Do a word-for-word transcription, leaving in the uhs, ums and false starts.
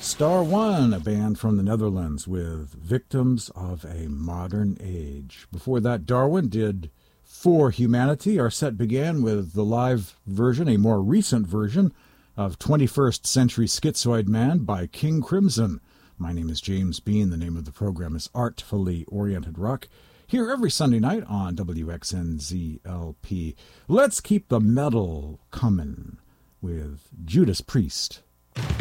Star One, a band from the Netherlands with Victims of a Modern Age. Before that, Darwin did For Humanity. Our set began with the live version, a more recent version, of twenty-first Century Schizoid Man by King Crimson. My name is James Bean. The name of the program is Artfully Oriented Rock. Here every Sunday night on W X N Z L P. Let's keep the metal coming with Judas Priest.